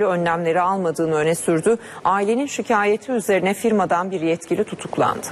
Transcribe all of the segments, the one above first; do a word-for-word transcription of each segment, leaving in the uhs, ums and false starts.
gerekli önlemleri almadığını öne sürdü. Ailenin şikayeti üzerine firmadan bir yetkili tutuklandı.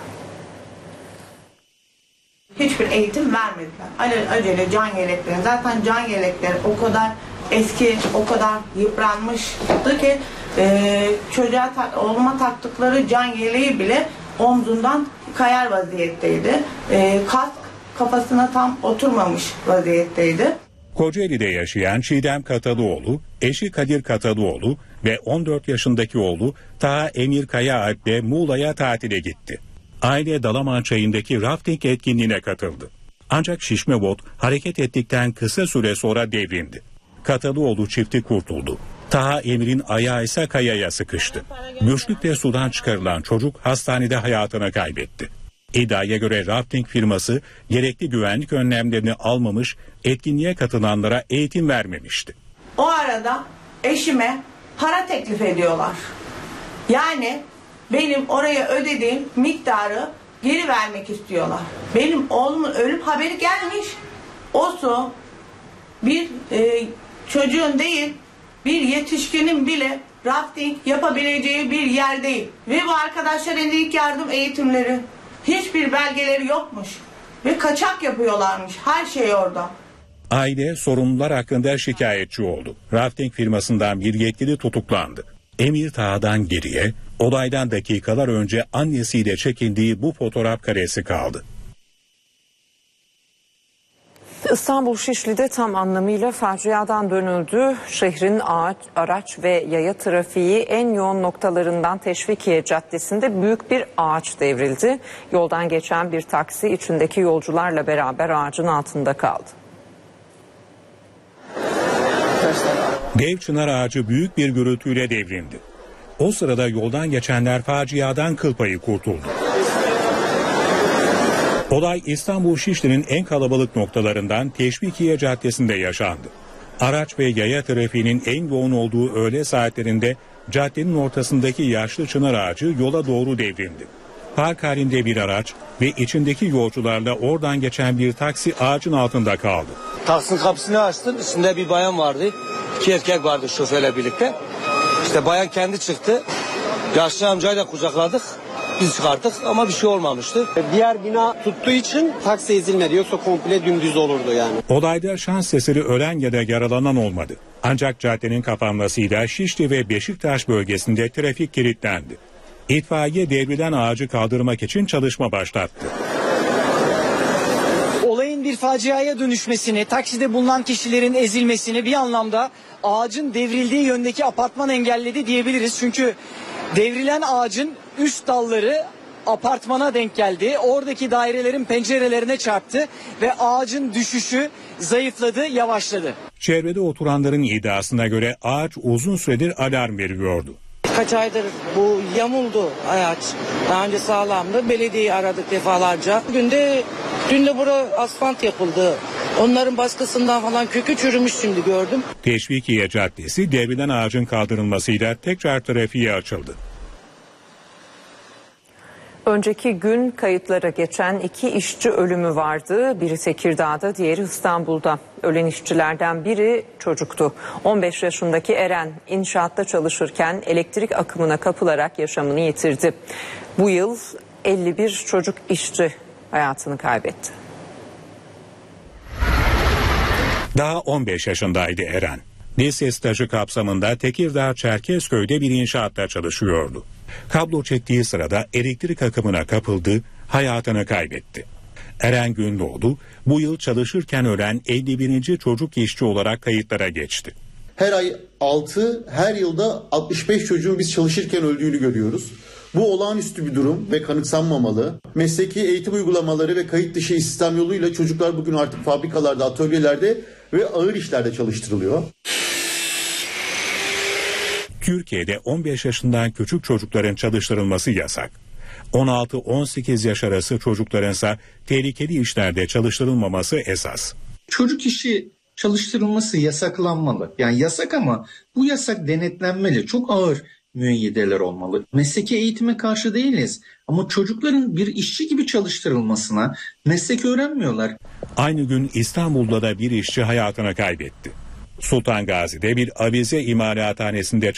Hiçbir eğitim vermediler. Acele, acele can yelekleri. Zaten can yelekleri o kadar eski, o kadar yıpranmıştı ki e, çocuğa ta, oğluma taktıkları can yeleği bile omzundan kayar vaziyetteydi. E, kask kafasına tam oturmamış vaziyetteydi. Kocaeli'de yaşayan Çiğdem Katalıoğlu, eşi Kadir Katalıoğlu ve on dört yaşındaki oğlu Taha Emir Kaya Alp'le Muğla'ya tatile gitti. Aile Dalaman Çayı'ndaki rafting etkinliğine katıldı. Ancak şişme bot hareket ettikten kısa süre sonra devrildi. Katalıoğlu çifti kurtuldu. Taha Emir'in ayağı ise kayaya sıkıştı. Güçlükle sudan çıkarılan çocuk hastanede hayatını kaybetti. İddiaya göre rafting firması gerekli güvenlik önlemlerini almamış, etkinliğe katılanlara eğitim vermemişti. O arada eşime para teklif ediyorlar. Yani benim oraya ödediğim miktarı geri vermek istiyorlar. Benim oğlumun ölüm haberi gelmiş. O su bir e, çocuğun değil, bir yetişkinin bile rafting yapabileceği bir yer değil. Ve bu arkadaşların ilk yardım eğitimleri, hiçbir belgeleri yokmuş. Ve kaçak yapıyorlarmış. Her şey orada. Aile sorumlular hakkında şikayetçi oldu. Rafting firmasından bir yetkili tutuklandı. Emir Taha'dan geriye olaydan dakikalar önce annesiyle çekindiği bu fotoğraf karesi kaldı. İstanbul Şişli'de tam anlamıyla faciadan dönüldü. Şehrin ağaç, araç ve yaya trafiği en yoğun noktalarından Teşvikiye Caddesi'nde büyük bir ağaç devrildi. Yoldan geçen bir taksi içindeki yolcularla beraber ağacın altında kaldı. Dev çınar ağacı büyük bir gürültüyle devrildi. O sırada yoldan geçenler faciadan kıl payı kurtuldu. Olay İstanbul Şişli'nin en kalabalık noktalarından Teşvikiye Caddesi'nde yaşandı. Araç ve yaya trafiğinin en yoğun olduğu öğle saatlerinde caddenin ortasındaki yaşlı çınar ağacı yola doğru devrildi. Park halinde bir araç ve içindeki yolcularla oradan geçen bir taksi ağacın altında kaldı. Taksinin kapısını açtım, içinde bir bayan vardı. İki erkek vardı şoförle birlikte. İşte bayan kendi çıktı. Yaşlı amcayı da kucakladık. Biz çıkarttık ama bir şey olmamıştı. Diğer bina tuttuğu için taksi ezilmedi, yoksa komple dümdüz olurdu yani. Olayda şans eseri ölen ya da yaralanan olmadı. Ancak caddenin kapanmasıyla Şişli ve Beşiktaş bölgesinde trafik kilitlendi. İtfaiye devrilen ağacı kaldırmak için çalışma başlattı. Olayın bir faciaya dönüşmesini, takside bulunan kişilerin ezilmesini bir anlamda ağacın devrildiği yöndeki apartman engelledi diyebiliriz. Çünkü devrilen ağacın üst dalları apartmana denk geldi. Oradaki dairelerin pencerelerine çarptı ve ağacın düşüşü zayıfladı, yavaşladı. Çevrede oturanların iddiasına göre ağaç uzun süredir alarm veriyordu. Kaç aydır bu yamuldu ağaç. Daha önce sağlamdı. Belediyeyi aradık defalarca. Bugün de, dün de bura asfalt yapıldı. Onların baskısından falan kökü çürümüş şimdi gördüm. Teşvikiye Caddesi devrilen ağacın kaldırılmasıyla tekrar trafiğe açıldı. Önceki gün kayıtlara geçen iki işçi ölümü vardı. Biri Tekirdağ'da, diğeri İstanbul'da. Ölen işçilerden biri çocuktu. on beş yaşındaki Eren inşaatta çalışırken elektrik akımına kapılarak yaşamını yitirdi. Bu yıl elli bir çocuk işçi hayatını kaybetti. Daha on beş yaşındaydı Eren. Lise stajı kapsamında Tekirdağ Çerkezköy'de bir inşaatta çalışıyordu. Kablo çektiği sırada elektrik akımına kapıldı, hayatını kaybetti. Eren Gündoğdu bu yıl çalışırken ölen elli birinci çocuk işçi olarak kayıtlara geçti. Her ay altı, her yılda altmış beş çocuğun biz çalışırken öldüğünü görüyoruz. Bu olağanüstü bir durum ve kanıksanmamalı. Mesleki eğitim uygulamaları ve kayıt dışı istihdam yoluyla çocuklar bugün artık fabrikalarda, atölyelerde ve ağır işlerde çalıştırılıyor. Türkiye'de on beş yaşından küçük çocukların çalıştırılması yasak. on altı on sekiz yaş arası çocuklarınsa tehlikeli işlerde çalıştırılmaması esas. Çocuk işi çalıştırılması yasaklanmalı. Yani yasak ama bu yasak denetlenmeli. Çok ağır müeyyideler olmalı. Mesleki eğitime karşı değiliz ama çocukların bir işçi gibi çalıştırılmasına meslek öğrenmiyorlar. Aynı gün İstanbul'da da bir işçi hayatını kaybetti. Sultan Gazi'de bir avize imalathanesinde